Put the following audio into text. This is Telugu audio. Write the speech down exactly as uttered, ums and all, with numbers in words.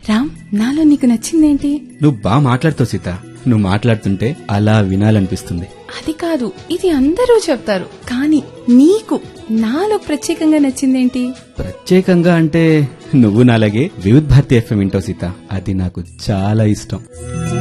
రామ్, నాలో నీకు నచ్చిందేంటి? నువ్వు బాగా మాట్లాడుతావు సీత. నువ్వు మాట్లాడుతుంటే అలా వినాలనిపిస్తుంది. అది కాదు, ఇది అందరూ చెప్తారు, కానీ నీకు నాలో ప్రత్యేకంగా నచ్చిందేంటి? ప్రత్యేకంగా అంటే నువ్వు నాలాగే వివిధ్ భారతి ఎఫ్ఎం వింటావు సీత. అది నాకు చాలా ఇష్టం.